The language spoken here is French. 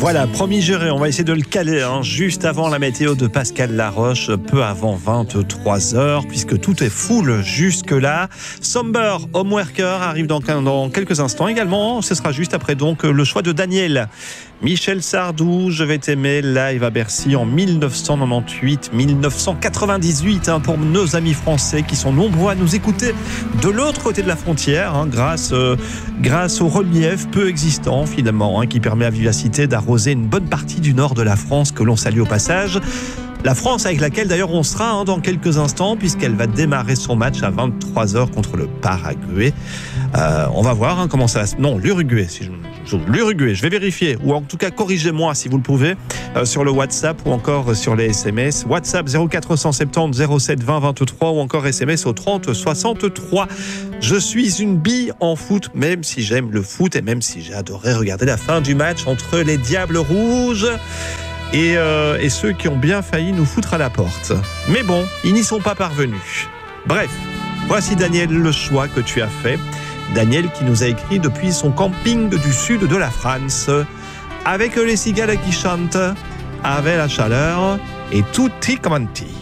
Voilà, promis juré, on va essayer de le caler juste avant la météo de Pascal Laroche, peu avant 23h, puisque tout est full jusque-là. Somber Homeworker arrive dans quelques instants également. Ce sera juste après donc le choix de Daniel. Michel Sardou, Je vais t'aimer, live à Bercy en 1998-1998 pour nos amis français qui sont nombreux à nous écouter de l'autre côté de la frontière grâce au relief peu existant finalement qui permet à Vivacité d'arroser une bonne partie du nord de la France que l'on salue au passage. La France avec laquelle d'ailleurs on sera dans quelques instants puisqu'elle va démarrer son match à 23h contre le Paraguay. On va voir comment ça va se... Non, l'Uruguay, l'Uruguay, je vais vérifier, ou en tout cas corrigez-moi si vous le pouvez, sur le WhatsApp ou encore sur les SMS. WhatsApp 0470 07 20 23 ou encore SMS au 30 63. Je suis une bille en foot, même si j'aime le foot et même si j'ai adoré regarder la fin du match entre les Diables Rouges et ceux qui ont bien failli nous foutre à la porte. Mais bon, ils n'y sont pas parvenus. Bref, voici Daniel, le choix que tu as fait. Daniel qui nous a écrit depuis son camping du sud de la France, avec les cigales qui chantent, avec la chaleur et tutti quanti.